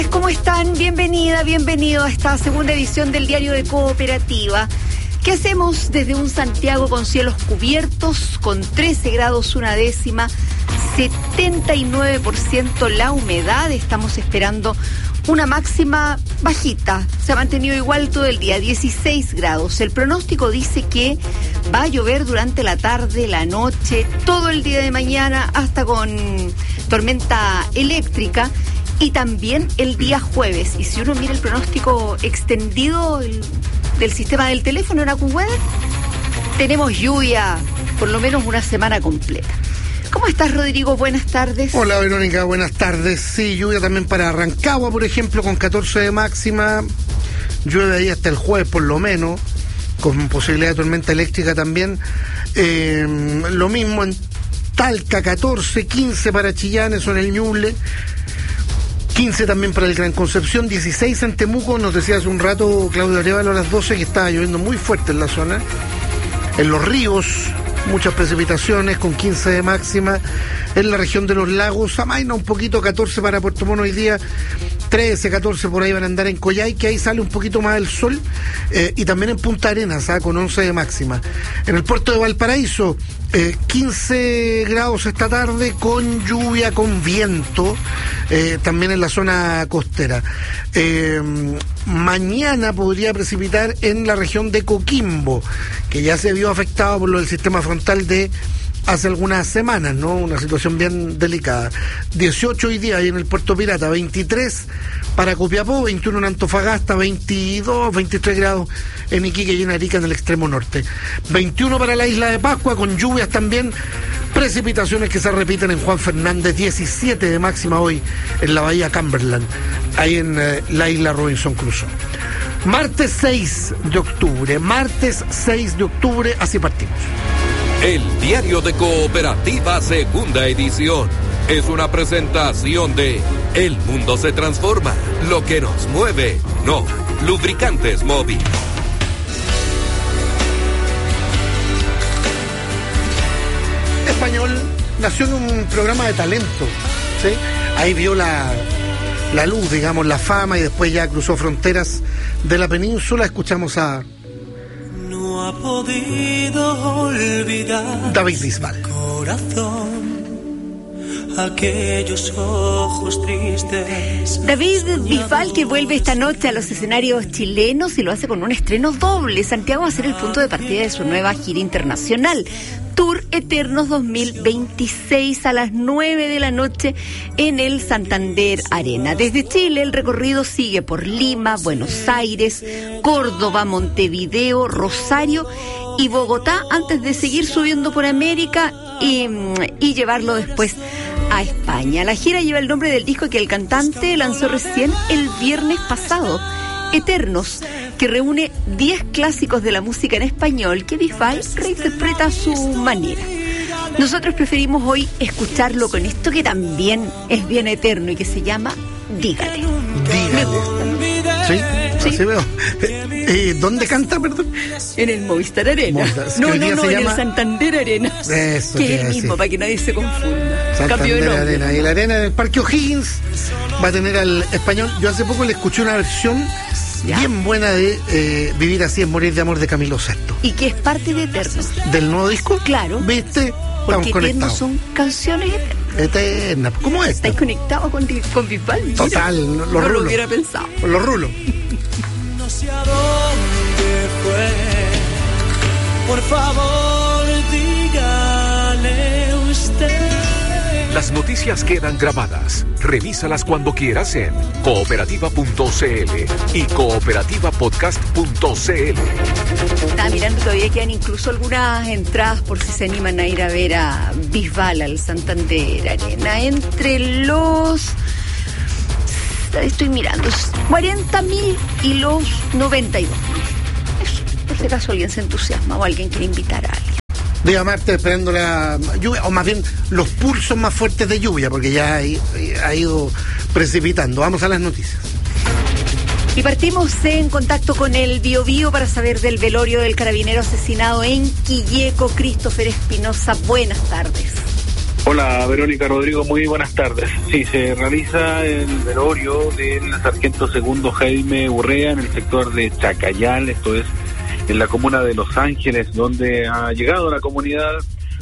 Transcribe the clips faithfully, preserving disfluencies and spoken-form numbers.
¿Cómo están? Bienvenida, bienvenido a esta segunda edición del Diario de Cooperativa. ¿Qué hacemos desde un Santiago con cielos cubiertos, con trece grados una décima, setenta y nueve por ciento la humedad? Estamos esperando una máxima bajita, se ha mantenido igual todo el día, dieciséis grados. El pronóstico dice que va a llover durante la tarde, la noche, todo el día de mañana, hasta con tormenta eléctrica. Y también el día jueves. Y si uno mira el pronóstico extendido el, del sistema del teléfono en AccuWeather, tenemos lluvia por lo menos una semana completa. ¿Cómo estás, Rodrigo? Buenas tardes. Hola, Verónica, buenas tardes. Sí, lluvia también para Rancagua, por ejemplo, con catorce de máxima. Llueve ahí hasta el jueves, por lo menos, con posibilidad de tormenta eléctrica también. Eh, lo mismo en Talca, catorce, quince para Chillán, eso en el Ñuble. quince también para el Gran Concepción, dieciséis en Temuco. Nos decía hace un rato Claudio Arevalo a las doce que estaba lloviendo muy fuerte en la zona. En los ríos, muchas precipitaciones con quince de máxima. En la región de los lagos, amaina un poquito, catorce para Puerto Montt hoy día, trece, catorce por ahí van a andar en Coyhai, que ahí sale un poquito más el sol, eh, y también en Punta Arenas, ¿ah? Con once de máxima. En el puerto de Valparaíso, eh, quince grados esta tarde, con lluvia, con viento, eh, también en la zona costera. Eh, mañana podría precipitar en la región de Coquimbo, que ya se vio afectado por lo del sistema frontal de hace algunas semanas, ¿no? Una situación bien delicada. dieciocho hoy día ahí en el Puerto Pirata, veintitrés para Copiapó, veintiuno en Antofagasta, veintidós, veintitrés grados en Iquique y en Arica en el extremo norte. veintiuno para la isla de Pascua, con lluvias también, precipitaciones que se repiten en Juan Fernández, diecisiete de máxima hoy en la bahía Cumberland, ahí en eh, la isla Robinson Crusoe. Martes seis de octubre, martes seis de octubre, así partimos. El Diario de Cooperativa, segunda edición, es una presentación de El Mundo se Transforma, lo que nos mueve, no, Lubricantes Móvil. Español nació en un programa de talento, ¿sí? Ahí vio la, la luz, digamos, la fama, y después ya cruzó fronteras de la península. Escuchamos a No ha podido olvidar David Bisbal. Corazón, aquellos ojos tristes. David Bisbal, que vuelve esta noche a los escenarios chilenos y lo hace con un estreno doble. Santiago va a ser el punto de partida de su nueva gira internacional. Tour Eternos dos mil veintiséis a las nueve de la noche en el Santander Arena. Desde Chile el recorrido sigue por Lima, Buenos Aires, Córdoba, Montevideo, Rosario y Bogotá, antes de seguir subiendo por América y, y llevarlo después a España. La gira lleva el nombre del disco que el cantante lanzó recién el viernes pasado, Eternos, que reúne diez clásicos de la música en español que Bisbal reinterpreta a su manera. Nosotros preferimos hoy escucharlo con esto que también es bien eterno y que se llama Dígale. Dígale. Me gusta. ¿Sí? Sí. Así veo. Eh, ¿Dónde canta, perdón? En el Movistar Arena. Movistar. No, ¿Qué no, día no, se en llama? el Santander Arena. Eso que te es iba a el mismo, decir. para que nadie se confunda. Cambio de Santander nombre. Arena. Y la arena del Parque O'Higgins va a tener al español. Yo hace poco le escuché una versión ¿Ya? bien buena de eh, Vivir así es morir de amor, de Camilo Sesto. Y que es parte de Eternos. ¿Del nuevo disco? Claro. ¿Viste? Estamos Porque Eternos conectados. son canciones eternas. Eterna. ¿Cómo es? ¿Estáis conectados con, con Bisbal? Mira, Total, los no rulos. lo hubiera pensado. Con los rulos. No sé a dónde fue. Por favor, dígale usted. Las noticias quedan grabadas. Revísalas cuando quieras en cooperativa punto c l y cooperativa podcast punto c l. Estaba mirando, todavía quedan incluso algunas entradas por si se animan a ir a ver a Bisbal al Santander Arena. Entre los... Estoy mirando, cuarenta mil y los noventa y dos mil. Eso, por si acaso alguien se entusiasma o alguien quiere invitar a alguien. Día martes esperando la lluvia, o más bien los pulsos más fuertes de lluvia, porque ya ha, ha ido precipitando. Vamos a las noticias. Y partimos en contacto con el Biobío para saber del velorio del carabinero asesinado en Quilleco, Christopher Espinosa. Buenas tardes. Hola, Verónica, Rodrigo, muy buenas tardes. Sí, se realiza el velorio del sargento segundo Jaime Urrea en el sector de Chacayal, esto es en la comuna de Los Ángeles, donde ha llegado la comunidad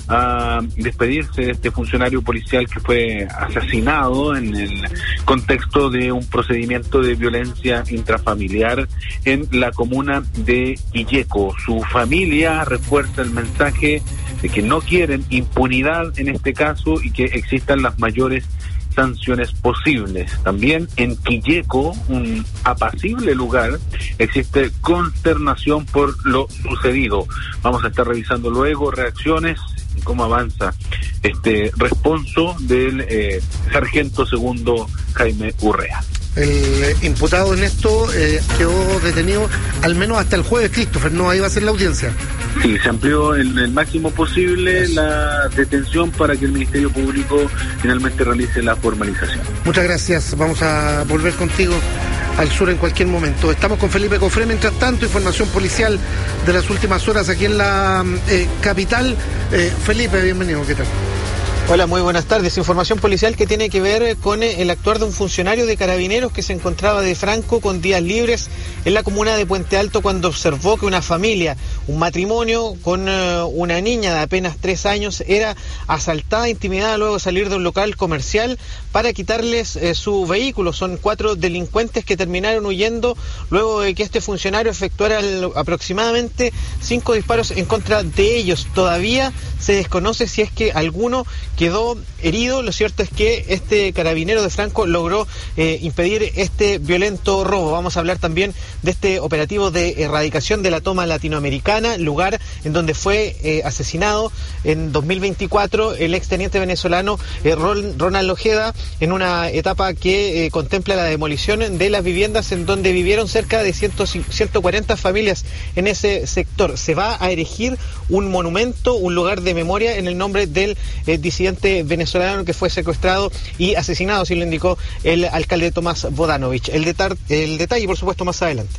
a despedirse de este funcionario policial que fue asesinado en el contexto de un procedimiento de violencia intrafamiliar en la comuna de Quilleco. Su familia refuerza el mensaje de que no quieren impunidad en este caso y que existan las mayores sanciones posibles. También en Quilleco, un apacible lugar, existe consternación por lo sucedido. Vamos a estar revisando luego reacciones y cómo avanza este responso del eh, sargento segundo Jaime Urrea. El eh, imputado en esto eh, quedó detenido al menos hasta el jueves, Christopher, no, ahí va a ser la audiencia. Sí, se amplió en el máximo posible Eso. la detención para que el Ministerio Público finalmente realice la formalización. Muchas gracias, vamos a volver contigo al sur en cualquier momento. Estamos con Felipe Cofré, mientras tanto, información policial de las últimas horas aquí en la eh, capital. Eh, Felipe, bienvenido, ¿qué tal? Hola, muy buenas tardes. Información policial que tiene que ver con el actuar de un funcionario de Carabineros que se encontraba de franco con días libres en la comuna de Puente Alto cuando observó que una familia, un matrimonio con uh, una niña de apenas tres años, era asaltada, intimidada luego de salir de un local comercial para quitarles eh, su vehículo. Son cuatro delincuentes que terminaron huyendo luego de que este funcionario efectuara el, aproximadamente cinco disparos en contra de ellos. Todavía se desconoce si es que alguno quedó herido. Lo cierto es que este carabinero de Franco logró eh, impedir este violento robo. Vamos a hablar también de este operativo de erradicación de la toma latinoamericana, lugar en donde fue eh, asesinado en dos mil veinticuatro el exteniente venezolano eh, Ronald Ojeda, en una etapa que eh, contempla la demolición de las viviendas en donde vivieron cerca de ciento cuarenta familias en ese sector. Se va a erigir un monumento, un lugar de memoria en el nombre del eh, disidente venezolano que fue secuestrado y asesinado, así lo indicó el alcalde Tomás Bodanovich. El, detar, el detalle, por supuesto, más adelante.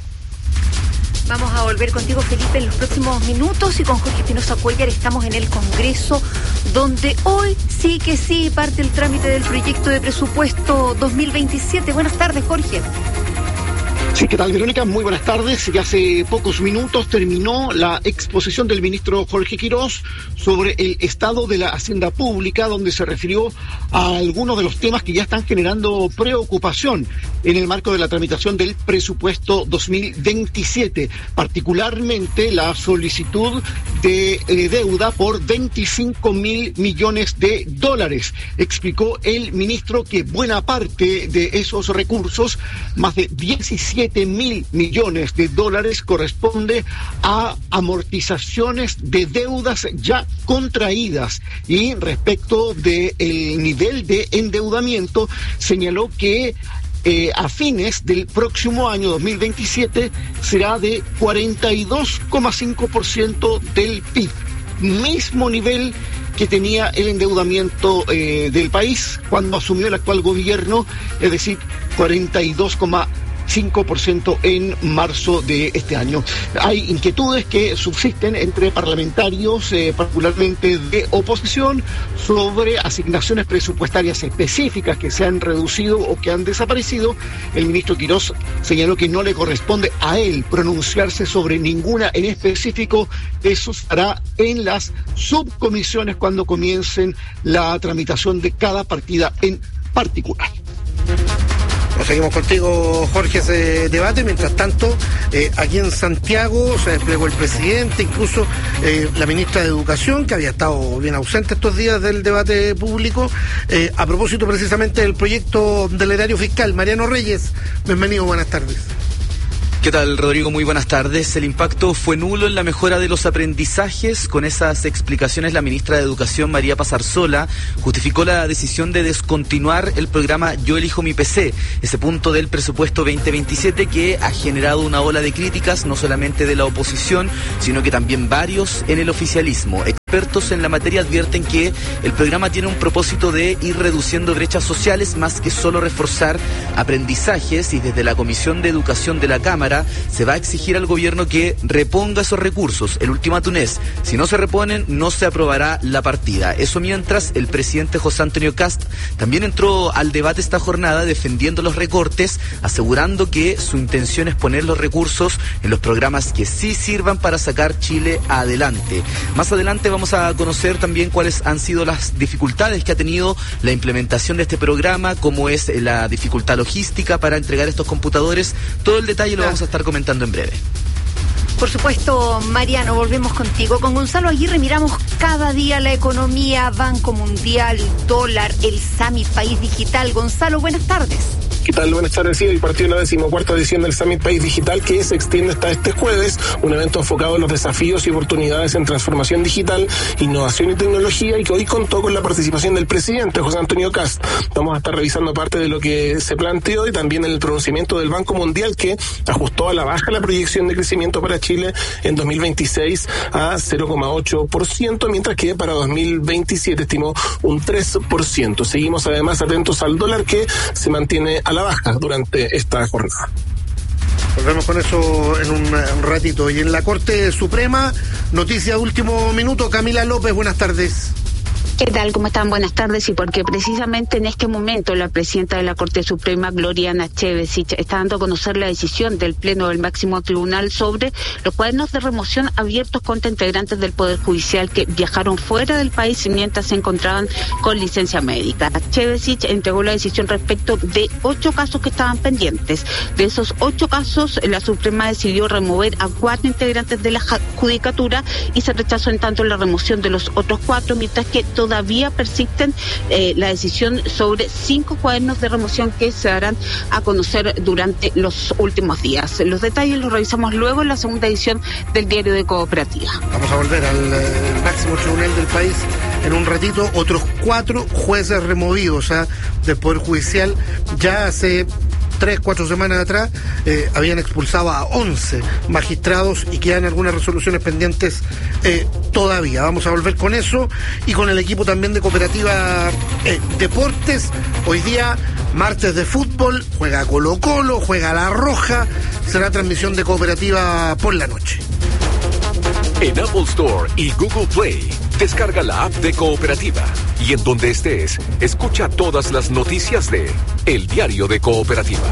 Vamos a volver contigo, Felipe, en los próximos minutos, y con Jorge Espinosa Cuéllar estamos en el Congreso, donde hoy sí que sí parte el trámite del proyecto de presupuesto dos mil veintisiete. Buenas tardes, Jorge. Sí, ¿qué tal, Verónica? Muy buenas tardes. Ya hace pocos minutos terminó la exposición del ministro Jorge Quirós sobre el estado de la hacienda pública, donde se refirió a algunos de los temas que ya están generando preocupación en el marco de la tramitación del presupuesto dos mil veintisiete, particularmente la solicitud de eh, deuda por veinticinco mil millones de dólares. Explicó el ministro que buena parte de esos recursos, más de diecisiete mil millones de dólares, corresponde a amortizaciones de deudas ya contraídas. Y respecto del nivel de endeudamiento, señaló que eh, a fines del próximo año dos mil veintisiete será de cuarenta y dos coma cinco por ciento del P I B, mismo nivel que tenía el endeudamiento eh, del país cuando asumió el actual gobierno, es decir, cuarenta y dos coma cinco por ciento en marzo de este año. Hay inquietudes que subsisten entre parlamentarios, eh, particularmente de oposición, sobre asignaciones presupuestarias específicas que se han reducido o que han desaparecido. El ministro Quirós señaló que no le corresponde a él pronunciarse sobre ninguna en específico. Eso estará en las subcomisiones cuando comiencen la tramitación de cada partida en particular. Seguimos contigo, Jorge, ese debate. Mientras tanto, eh, aquí en Santiago se desplegó el presidente, incluso eh, la ministra de Educación, que había estado bien ausente estos días del debate público, eh, a propósito precisamente del proyecto del erario fiscal. Mariano Reyes, bienvenido, buenas tardes. ¿Qué tal, Rodrigo? Muy buenas tardes. El impacto fue nulo en la mejora de los aprendizajes. Con esas explicaciones, la ministra de Educación, María Pazarsola, justificó la decisión de descontinuar el programa Yo Elijo Mi P C, ese punto del presupuesto veinte veintisiete que ha generado una ola de críticas, no solamente de la oposición, sino que también varios en el oficialismo. Expertos expertos en la materia advierten que el programa tiene un propósito de ir reduciendo brechas sociales más que solo reforzar aprendizajes, y desde la Comisión de Educación de la Cámara se va a exigir al gobierno que reponga esos recursos. El ultimátum es, si no se reponen, no se aprobará la partida. Eso mientras el presidente José Antonio Kast también entró al debate esta jornada defendiendo los recortes, asegurando que su intención es poner los recursos en los programas que sí sirvan para sacar Chile adelante. Más adelante vamos a conocer también cuáles han sido las dificultades que ha tenido la implementación de este programa, cómo es la dificultad logística para entregar estos computadores. Todo el detalle lo vamos a estar comentando en breve. Por supuesto, Mariano, volvemos contigo. Con Gonzalo Aguirre miramos cada día la economía, Banco Mundial, dólar, el Summit País Digital. Gonzalo, buenas tardes. ¿Qué tal? Buenas tardes. Sí, hoy partió la decimocuarta edición del Summit País Digital, que se extiende hasta este jueves, un evento enfocado en los desafíos y oportunidades en transformación digital, innovación y tecnología, y que hoy contó con la participación del presidente José Antonio Kast. Vamos a estar revisando parte de lo que se planteó y también el pronunciamiento del Banco Mundial, que ajustó a la baja la proyección de crecimiento para Chile en dos mil veintiséis a cero coma ocho por ciento, mientras que para dos mil veintisiete estimó un tres por ciento. Seguimos además atentos al dólar, que se mantiene a la baja durante esta jornada. Volvemos con eso en un, un ratito. Y en la Corte Suprema, noticia de último minuto, Camila López, buenas tardes. ¿Qué tal? ¿Cómo están? Buenas tardes. Y porque precisamente en este momento la presidenta de la Corte Suprema, Gloriana Chevesich, está dando a conocer la decisión del Pleno del Máximo Tribunal sobre los cuadernos de remoción abiertos contra integrantes del Poder Judicial que viajaron fuera del país mientras se encontraban con licencia médica. Chevesich entregó la decisión respecto de ocho casos que estaban pendientes. De esos ocho casos, la Suprema decidió remover a cuatro integrantes de la judicatura y se rechazó en tanto la remoción de los otros cuatro, mientras que todo Todavía persisten eh, la decisión sobre cinco cuadernos de remoción que se darán a conocer durante los últimos días. Los detalles los revisamos luego en la segunda edición del Diario de Cooperativa. Vamos a volver al eh, máximo tribunal del país en un ratito. Otros cuatro jueces removidos ¿eh? del Poder Judicial ya hace tres, cuatro semanas atrás eh, habían expulsado a once magistrados y quedan algunas resoluciones pendientes eh, todavía. Vamos a volver con eso y con el equipo también de Cooperativa eh, Deportes. Hoy día, martes de fútbol, juega Colo Colo, juega La Roja, será transmisión de Cooperativa por la noche. En Apple Store y Google Play, descarga la app de Cooperativa y en donde estés, escucha todas las noticias de El Diario de Cooperativa.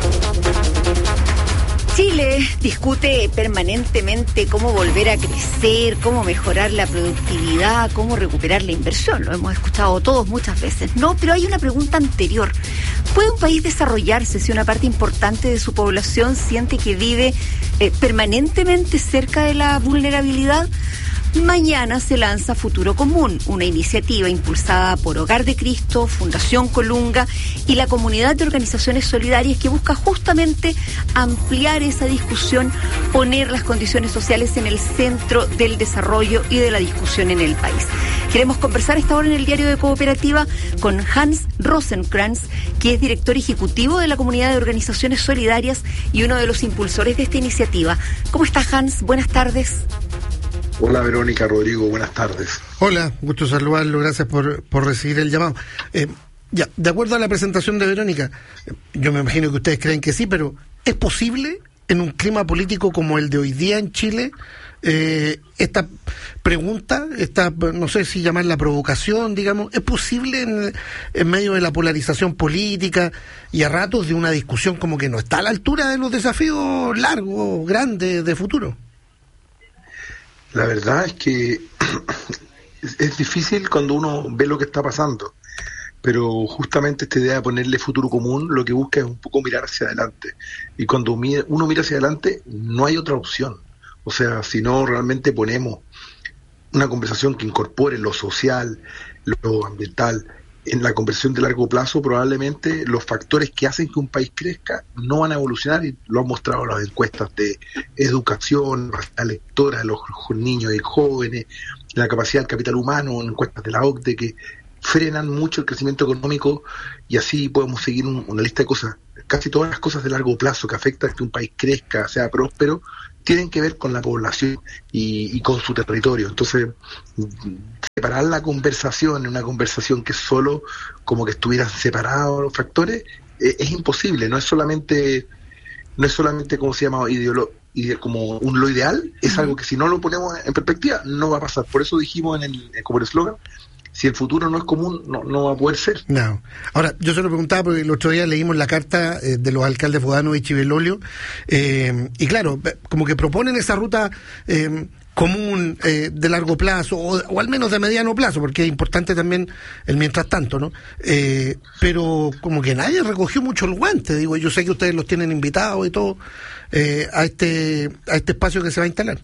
Chile discute permanentemente cómo volver a crecer, cómo mejorar la productividad, cómo recuperar la inversión. Lo hemos escuchado todos muchas veces, ¿no? Pero hay una pregunta anterior. ¿Puede un país desarrollarse si una parte importante de su población siente que vive eh, permanentemente cerca de la vulnerabilidad? Mañana se lanza Futuro Común, una iniciativa impulsada por Hogar de Cristo, Fundación Colunga y la comunidad de organizaciones solidarias que busca justamente ampliar esa discusión, poner las condiciones sociales en el centro del desarrollo y de la discusión en el país. Queremos conversar esta hora en el Diario de Cooperativa con Hans Rosenkrantz, que es director ejecutivo de la comunidad de organizaciones solidarias y uno de los impulsores de esta iniciativa. ¿Cómo estás, Hans? Buenas tardes. Hola Verónica, Rodrigo, buenas tardes. Hola, gusto saludarlo, gracias por, por recibir el llamado. Eh, ya, de acuerdo a la presentación de Verónica, eh, yo me imagino que ustedes creen que sí, pero ¿es posible en un clima político como el de hoy día en Chile eh, esta pregunta, esta, no sé si llamarla provocación, digamos, ¿es posible en, en medio de la polarización política y a ratos de una discusión como que no está a la altura de los desafíos largos, grandes de futuro? La verdad es que es difícil cuando uno ve lo que está pasando, pero justamente esta idea de ponerle futuro común lo que busca es un poco mirar hacia adelante, y cuando uno mira hacia adelante no hay otra opción. O sea, si no realmente ponemos una conversación que incorpore lo social, lo ambiental, en la conversión de largo plazo, probablemente los factores que hacen que un país crezca no van a evolucionar, y lo han mostrado las encuestas de educación, la lectora de los niños y jóvenes, la capacidad del capital humano, encuestas de la O C D E que frenan mucho el crecimiento económico, y así podemos seguir un, una lista de cosas. Casi todas las cosas de largo plazo que afectan a que un país crezca, sea próspero, tienen que ver con la población y, y con su territorio. Entonces, separar la conversación en una conversación que solo como que estuvieran separados los factores, eh, es imposible. No es solamente, no es solamente como se llama ideolo y como un lo ideal, es uh-huh. algo que si no lo ponemos en perspectiva no va a pasar. Por eso dijimos en el como el eslogan, si el futuro no es común, no, no va a poder ser. No. Ahora, yo se lo preguntaba porque el otro día leímos la carta eh, de los alcaldes Bodano y Chibelolio, eh, y claro, como que proponen esa ruta eh, común eh, de largo plazo, o, o al menos de mediano plazo, porque es importante también el mientras tanto, ¿no? Eh, pero como que nadie recogió mucho el guante, digo, yo sé que ustedes los tienen invitados y todo, eh, a este a este espacio que se va a instalar.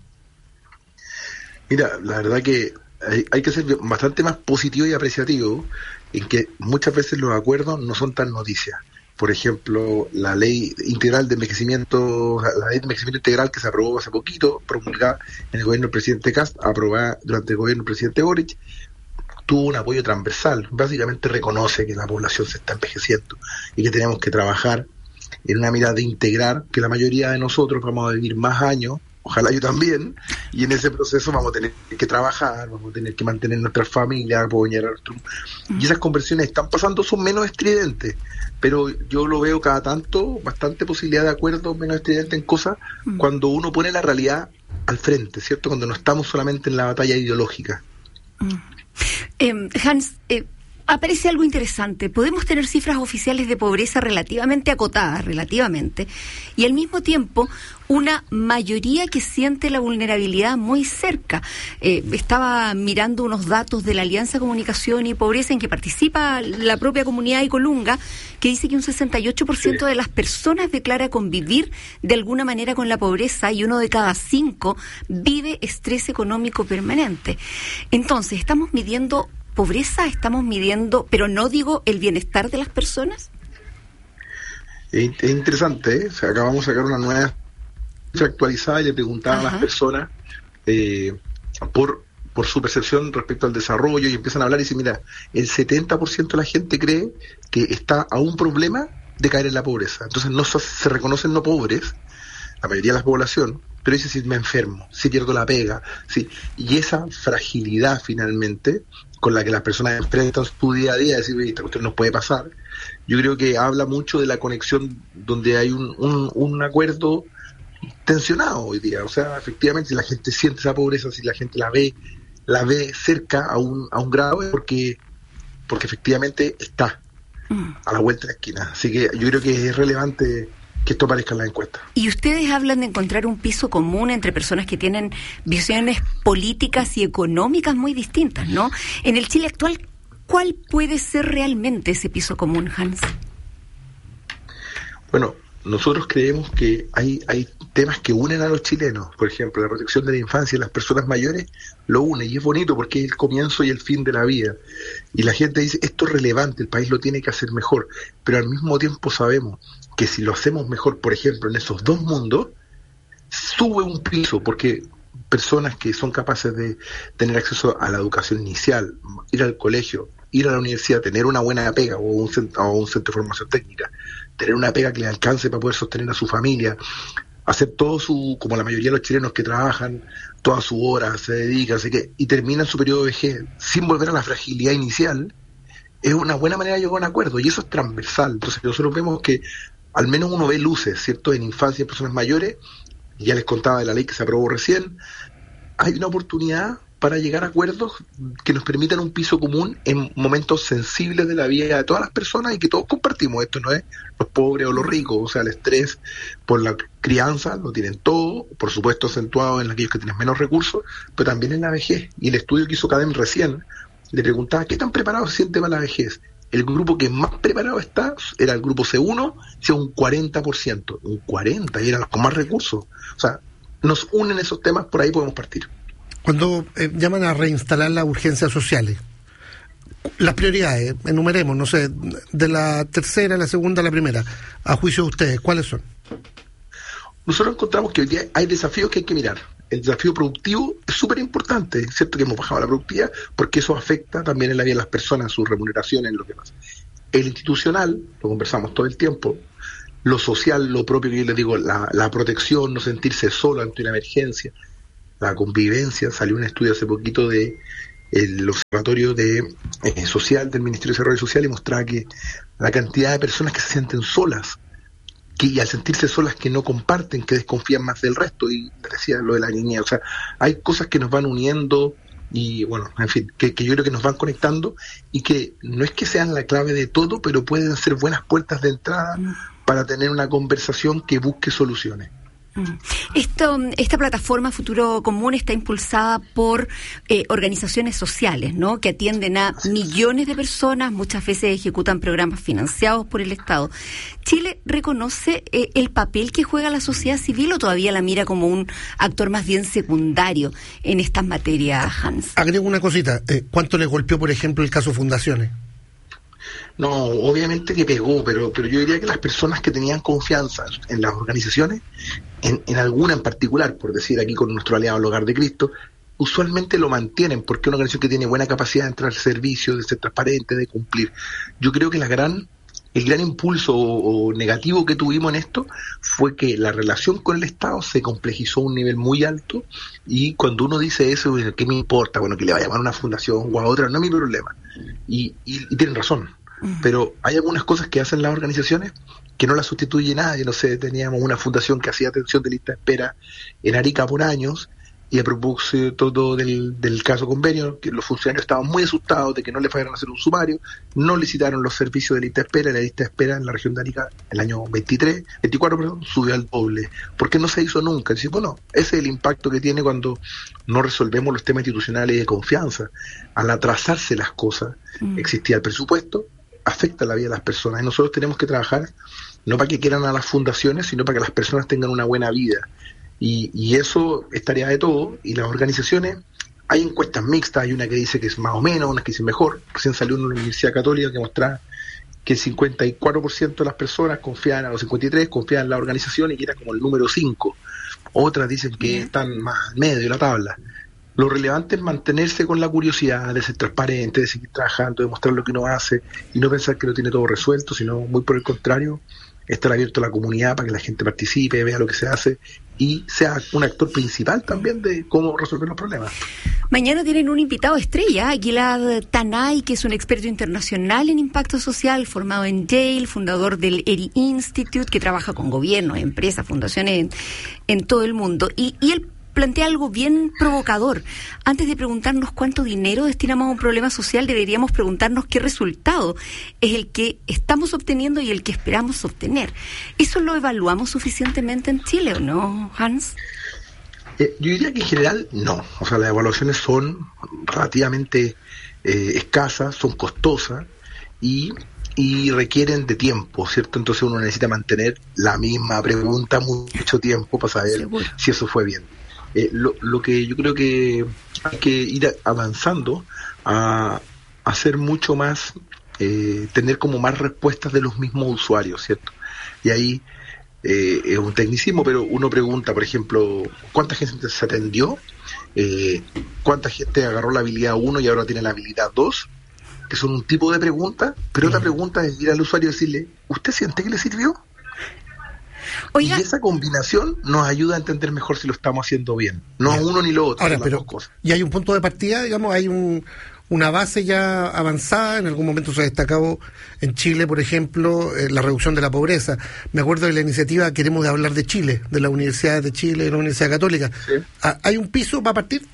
Mira, la verdad que Hay, hay que ser bastante más positivo y apreciativo en que muchas veces los acuerdos no son tan noticias. Por ejemplo, la ley integral de envejecimiento, la ley de envejecimiento integral que se aprobó hace poquito, promulgada en el gobierno del presidente Kast, aprobada durante el gobierno del presidente Boric, tuvo un apoyo transversal. Básicamente reconoce que la población se está envejeciendo y que tenemos que trabajar en una mirada de integrar, que la mayoría de nosotros vamos a vivir más años, ojalá yo también, y en ese proceso vamos a tener que trabajar, vamos a tener que mantener nuestras familias, apoyar a nuestros... Y esas conversiones están pasando, son menos estridentes, pero yo lo veo cada tanto, bastante posibilidad de acuerdo menos estridente en cosas, mm. cuando uno pone la realidad al frente, ¿cierto? Cuando no estamos solamente en la batalla ideológica. Mm. Eh, Hans, eh, aparece algo interesante. Podemos tener cifras oficiales de pobreza relativamente acotadas, relativamente, y al mismo tiempo una mayoría que siente la vulnerabilidad muy cerca. Eh, estaba mirando unos datos de la Alianza Comunicación y Pobreza en que participa la propia comunidad de Colunga, que dice que un sesenta y ocho por ciento de las personas declara convivir de alguna manera con la pobreza y uno de cada cinco vive estrés económico permanente. Entonces, ¿estamos midiendo pobreza? ¿Estamos midiendo, pero no digo el bienestar de las personas? Es, es interesante, ¿eh? O sea, acabamos de sacar una nueva actualizada y le preguntaban Ajá. a las personas eh, por por su percepción respecto al desarrollo, y empiezan a hablar y dicen, mira, el setenta por ciento de la gente cree que está a un problema de caer en la pobreza. Entonces no se, se reconocen no pobres, la mayoría de la población, pero dice, si me enfermo, si pierdo la pega, sí. Y esa fragilidad finalmente con la que las personas enfrentan su día a día, decir, esta cuestión nos puede pasar, yo creo que habla mucho de la conexión donde hay un, un, un acuerdo tensionado hoy día. O sea, efectivamente, si la gente siente esa pobreza, si la gente la ve, la ve cerca a un, a un grado, es porque, porque efectivamente está a la vuelta de la esquina. Así que yo creo que es relevante que esto aparezca en la encuesta. Y ustedes hablan de encontrar un piso común entre personas que tienen visiones políticas y económicas muy distintas, ¿no? En el Chile actual, ¿cuál puede ser realmente ese piso común, Hans? Bueno, nosotros creemos que hay, hay temas que unen a los chilenos. Por ejemplo, la protección de la infancia y las personas mayores lo une, y es bonito porque es el comienzo y el fin de la vida. Y la gente dice, esto es relevante, el país lo tiene que hacer mejor, pero al mismo tiempo sabemos que si lo hacemos mejor, por ejemplo, en esos dos mundos, sube un piso, porque personas que son capaces de tener acceso a la educación inicial, ir al colegio, ir a la universidad, tener una buena pega o un centro, o un centro de formación técnica, tener una pega que le alcance para poder sostener a su familia, hacer todo su, como la mayoría de los chilenos que trabajan, toda su hora, se dedican, así que, y terminan su periodo de vejez sin volver a la fragilidad inicial, es una buena manera de llegar a un acuerdo, y eso es transversal. Entonces nosotros vemos que al menos uno ve luces, ¿cierto?, en infancia y personas mayores, y ya les contaba de la ley que se aprobó recién, hay una oportunidad para llegar a acuerdos que nos permitan un piso común en momentos sensibles de la vida de todas las personas y que todos compartimos. Esto no es los pobres o los ricos, o sea, el estrés por la crianza lo tienen todo, por supuesto acentuado en aquellos que tienen menos recursos, pero también en la vejez. Y el estudio que hizo Cadem recién le preguntaba, ¿qué tan preparado se siente para la vejez? El grupo que más preparado está era el grupo C uno, sea un cuarenta por ciento, un cuarenta por ciento, y eran los con más recursos. O sea, nos unen esos temas, por ahí podemos partir. Cuando eh, llaman a reinstalar las urgencias sociales, las prioridades, enumeremos, no sé, de la tercera, la segunda, la primera, a juicio de ustedes, ¿cuáles son? Nosotros encontramos que hoy día hay desafíos que hay que mirar. El desafío productivo es súper importante, es cierto que hemos bajado la productividad, porque eso afecta también en la vida de las personas, sus remuneraciones, en lo que pasa. El institucional, lo conversamos todo el tiempo, lo social, lo propio que yo les digo, la, la protección, no sentirse solo ante una emergencia, la convivencia. Salió un estudio hace poquito de el Observatorio de eh, Social del Ministerio de Desarrollo Social y mostraba que la cantidad de personas que se sienten solas, que y al sentirse solas que no comparten, que desconfían más del resto, y decía lo de la niñez, o sea, hay cosas que nos van uniendo y bueno, en fin, que, que yo creo que nos van conectando y que no es que sean la clave de todo, pero pueden ser buenas puertas de entrada para tener una conversación que busque soluciones. Esto, esta plataforma Futuro Común está impulsada por eh, organizaciones sociales, ¿no?, que atienden a millones de personas, muchas veces ejecutan programas financiados por el Estado. ¿Chile reconoce eh, el papel que juega la sociedad civil o todavía la mira como un actor más bien secundario en estas materias, Hans? Agrego una cosita, eh, ¿cuánto le golpeó, por ejemplo, el caso Fundaciones? No, obviamente que pegó, pero pero yo diría que las personas que tenían confianza en las organizaciones, en, en alguna en particular, por decir aquí con nuestro aliado el Hogar de Cristo, usualmente lo mantienen porque es una organización que tiene buena capacidad de entrar al servicio, de ser transparente, de cumplir. Yo creo que la gran el gran impulso o, o negativo que tuvimos en esto fue que la relación con el Estado se complejizó a un nivel muy alto y cuando uno dice eso, ¿qué me importa? Bueno, que le vaya a llamar a una fundación o a otra, no es mi problema. Y, y, y tienen razón. Pero hay algunas cosas que hacen las organizaciones que no las sustituye nadie. No sé, teníamos una fundación que hacía atención de lista de espera en Arica por años y a propósito del, del caso convenio, que los funcionarios estaban muy asustados de que no les fueran a hacer un sumario, no licitaron los servicios de lista de espera y la lista de espera en la región de Arica el año veintitrés, veinticuatro, perdón, subió al doble. ¿Por qué no se hizo nunca? Dice, bueno, ese es el impacto que tiene cuando no resolvemos los temas institucionales y de confianza. Al atrasarse las cosas, mm. existía el presupuesto, afecta la vida de las personas y nosotros tenemos que trabajar no para que quieran a las fundaciones, sino para que las personas tengan una buena vida y, y eso es tarea de todo. Y las organizaciones, hay encuestas mixtas, hay una que dice que es más o menos, una que dice mejor. Recién salió una Universidad Católica que mostraba que el cincuenta y cuatro por ciento de las personas confían, a los cincuenta y tres confían en la organización y que era como el número cinco. Otras dicen que están más al medio de la tabla. Lo relevante es mantenerse con la curiosidad, de ser transparente, de seguir trabajando, de mostrar lo que uno hace y no pensar que lo tiene todo resuelto, sino muy por el contrario, estar abierto a la comunidad para que la gente participe, vea lo que se hace y sea un actor principal también de cómo resolver los problemas. Mañana tienen un invitado estrella, Aguilar Tanay, que es un experto internacional en impacto social, formado en Yale, fundador del ERI Institute, que trabaja con gobiernos, empresas, fundaciones en, en todo el mundo. Y, y él plantea algo bien provocador. Antes de preguntarnos cuánto dinero destinamos a un problema social, deberíamos preguntarnos qué resultado es el que estamos obteniendo y el que esperamos obtener. ¿Eso lo evaluamos suficientemente en Chile o no, Hans? Eh, yo diría que en general no. O sea, las evaluaciones son relativamente eh, escasas, son costosas y, y requieren de tiempo, ¿cierto? Entonces uno necesita mantener la misma pregunta mucho tiempo para saber Seguro. si eso fue bien. Eh, lo, lo que yo creo que hay que ir avanzando a, a ser mucho más, eh, tener como más respuestas de los mismos usuarios, ¿cierto? Y ahí eh, es un tecnicismo, pero uno pregunta, por ejemplo, ¿cuánta gente se atendió? Eh, ¿Cuánta gente agarró la habilidad uno y ahora tiene la habilidad dos? Que son un tipo de pregunta, pero otra pregunta es ir al usuario y decirle, ¿usted siente que le sirvió? Oiga. Y esa combinación nos ayuda a entender mejor si lo estamos haciendo bien, no bien. uno ni lo otro. Ahora, pero, y hay un punto de partida, digamos, hay un, una base ya avanzada. En algún momento se ha destacado en Chile, por ejemplo, eh, la reducción de la pobreza. Me acuerdo de la iniciativa Queremos de hablar de Chile, de la Universidad de Chile, de la Universidad Católica. ¿Sí? ¿Hay un piso para partir?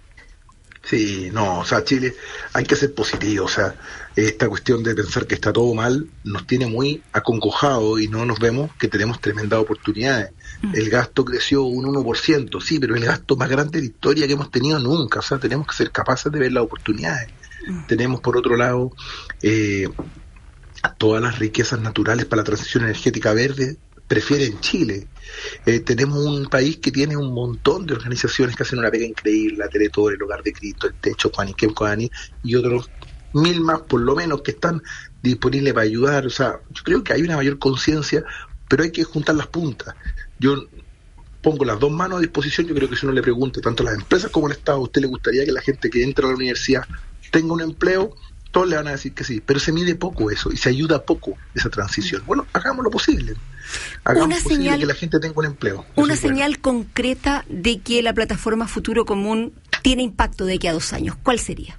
Sí, no, o sea, Chile hay que ser positivo, o sea, esta cuestión de pensar que está todo mal nos tiene muy acongojados y no nos vemos que tenemos tremendas oportunidades. Mm. El gasto creció un uno por ciento, sí, pero el gasto más grande de la historia que hemos tenido nunca, o sea, tenemos que ser capaces de ver las oportunidades. Mm. Tenemos, por otro lado, eh, todas las riquezas naturales para la transición energética verde, prefieren Chile. Eh, tenemos un país que tiene un montón de organizaciones que hacen una pega increíble, la Teletón, el Hogar de Cristo, el Techo, Juaniquem, Coani y otros mil más por lo menos que están disponibles para ayudar. O sea, yo creo que hay una mayor conciencia, pero hay que juntar las puntas. Yo pongo las dos manos a disposición. Yo creo que si uno le pregunta tanto a las empresas como al Estado, ¿a usted le gustaría que la gente que entra a la universidad tenga un empleo? Todos le van a decir que sí, pero se mide poco eso y se ayuda poco esa transición. Bueno, hagamos lo posible. hagamos una posible señal, que la gente tenga un empleo. Una Eso es señal bueno. concreta de que la plataforma Futuro Común tiene impacto de aquí a dos años. ¿Cuál sería?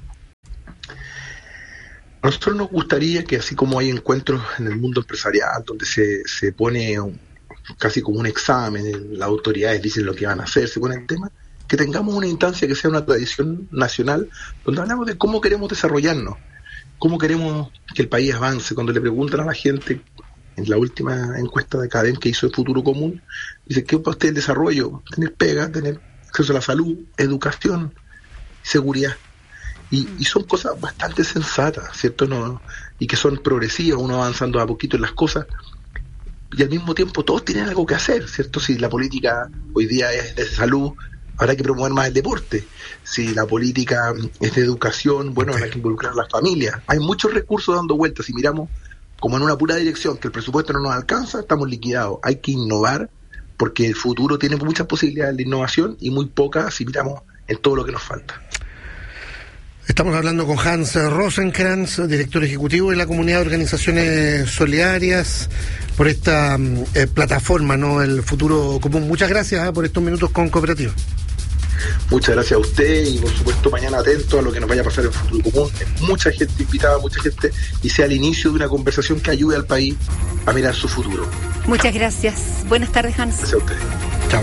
A nosotros nos gustaría que, así como hay encuentros en el mundo empresarial donde se, se pone un, casi como un examen, las autoridades dicen lo que van a hacer, se pone el tema, que tengamos una instancia que sea una tradición nacional donde hablamos de cómo queremos desarrollarnos, cómo queremos que el país avance. Cuando le preguntan a la gente, en la última encuesta de Cadem que hizo el Futuro Común, dice, ¿qué es para usted el desarrollo? Tener pega, tener acceso a la salud, educación, seguridad. Y, y son cosas bastante sensatas, ¿cierto? No, y que son progresivas, uno avanzando a poquito en las cosas, y al mismo tiempo todos tienen algo que hacer, ¿cierto? Si la política hoy día es de salud, habrá que promover más el deporte. Si la política es de educación, bueno, habrá que involucrar a las familias. Hay muchos recursos dando vueltas. Si miramos como en una pura dirección, que el presupuesto no nos alcanza, estamos liquidados. Hay que innovar, porque el futuro tiene muchas posibilidades de innovación y muy pocas si miramos en todo lo que nos falta. Estamos hablando con Hans Rosenkrantz, director ejecutivo de la Comunidad de Organizaciones Solidarias, por esta eh, plataforma, ¿no? El Futuro Común. Muchas gracias ¿eh? por estos minutos con Cooperativa. Muchas gracias a usted y por supuesto mañana atento a lo que nos vaya a pasar en el Futuro Común. Mucha gente invitada, mucha gente, y sea el inicio de una conversación que ayude al país a mirar su futuro. Muchas gracias. Buenas tardes, Hans. Gracias a usted. Chao.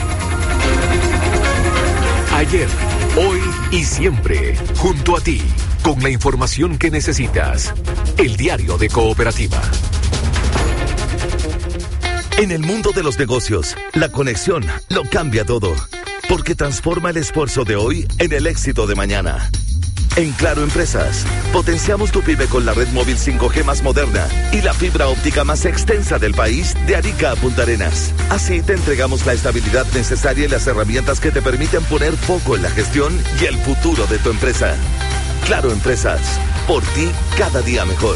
Ayer, hoy y siempre, junto a ti, con la información que necesitas. El Diario de Cooperativa. En el mundo de los negocios, la conexión lo cambia todo, porque transforma el esfuerzo de hoy en el éxito de mañana. En Claro Empresas, potenciamos tu pyme con la red móvil cinco G más moderna y la fibra óptica más extensa del país, de Arica a Punta Arenas. Así te entregamos la estabilidad necesaria y las herramientas que te permiten poner foco en la gestión y el futuro de tu empresa. Claro Empresas, por ti cada día mejor.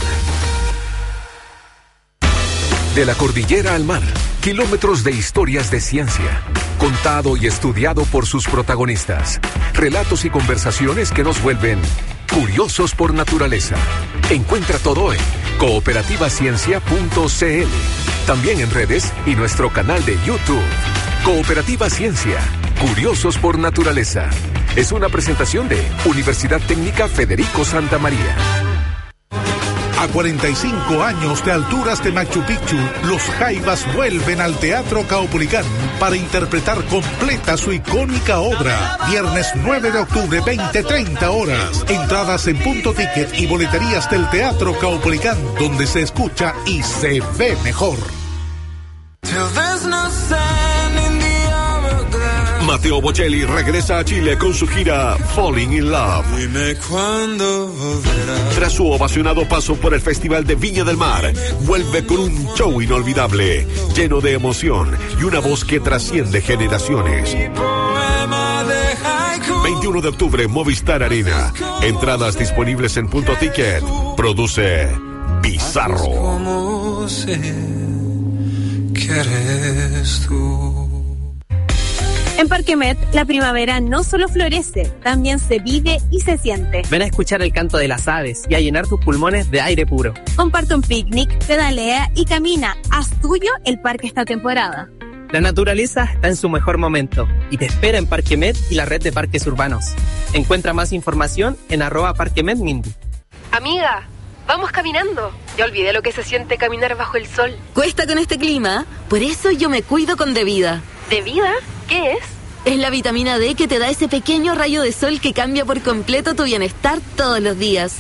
De la cordillera al mar, kilómetros de historias de ciencia, contado y estudiado por sus protagonistas. Relatos y conversaciones que nos vuelven curiosos por naturaleza. Encuentra todo en cooperativa ciencia punto c l. También en redes y nuestro canal de YouTube. Cooperativa Ciencia, curiosos por naturaleza. Es una presentación de Universidad Técnica Federico Santa María. A cuarenta y cinco años de alturas de Machu Picchu, los Jaivas vuelven al Teatro Caupolicán para interpretar completa su icónica obra. Viernes nueve de octubre, veinte treinta horas. Entradas en Punto Ticket y boleterías del Teatro Caupolicán, donde se escucha y se ve mejor. Matteo Bocelli regresa a Chile con su gira Falling in Love. Dime cuándo volverás. Tras su ovacionado paso por el Festival de Viña del Mar, vuelve con un show inolvidable, lleno de emoción y una voz que trasciende generaciones. veintiuno de octubre, Movistar Arena. Entradas disponibles en Punto Ticket. Produce Bizarro. ¿Cómo sé que eres tú? En Parquemet, la primavera no solo florece, también se vive y se siente. Ven a escuchar el canto de las aves y a llenar tus pulmones de aire puro. Comparte un picnic, pedalea y camina. Haz tuyo el parque esta temporada. La naturaleza está en su mejor momento y te espera en Parquemet y la red de parques urbanos. Encuentra más información en arroba Parquemet Mindy. Amiga, vamos caminando. Ya olvidé lo que se siente caminar bajo el sol. Cuesta con este clima, por eso yo me cuido con Devida. ¿Devida? ¿Qué es? Es la vitamina D que te da ese pequeño rayo de sol que cambia por completo tu bienestar todos los días.